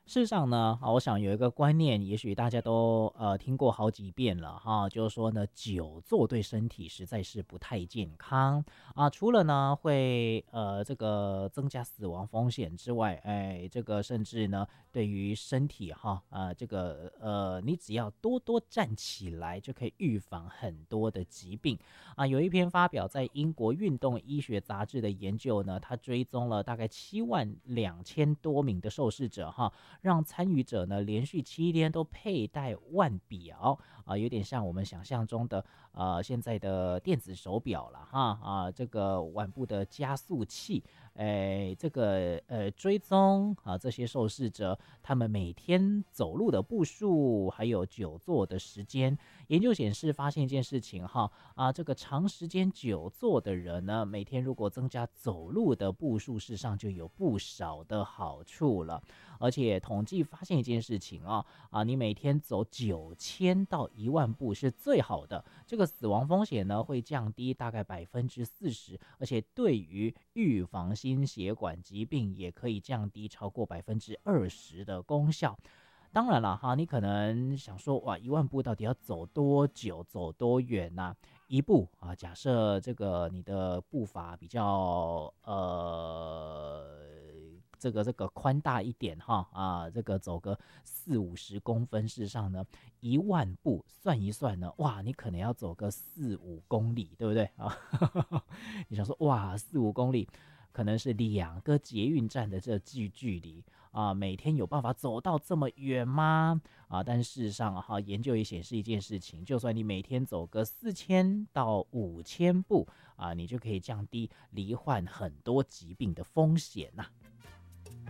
事实上呢，我想有一个观念，也许大家都听过好几遍了哈，就是说呢，久坐对身体实在是不太健康啊。除了呢会这个增加死亡风险之外，哎，这个甚至呢对于身体哈这个你只要多多站起来就可以预防很多的疾病啊。有一篇发表在英国运动医学杂志的研究呢，它追踪了大概72000多名的受试者哈。让参与者呢连续7天都佩戴腕表啊，有点像我们想象中的现在的电子手表了哈啊，这个腕部的加速器，这个追踪啊这些受试者他们每天走路的步数，还有久坐的时间。研究显示发现一件事情哈啊，这个长时间久坐的人呢，每天如果增加走路的步数，事实上就有不少的好处了。而且统计发现一件事情你每天走9000到10000步是最好的，这个死亡风险呢会降低大概40%，而且对于预防心血管疾病也可以降低超过20%的功效。当然了哈，你可能想说，哇，10000步到底要走多久、走多远呢？一步啊，假设这个你的步伐比较这个宽大一点哈啊，这个走个40-50公分，事实上呢，10000步算一算呢，哇，你可能要走个4-5公里，对不对啊？你想说，哇，4-5公里。可能是2个捷运站的这距离啊，每天有办法走到这么远吗？啊，但事实上哈，研究也显示一件事情，就算你每天走个4000到5000步啊，你就可以降低罹患很多疾病的风险呐。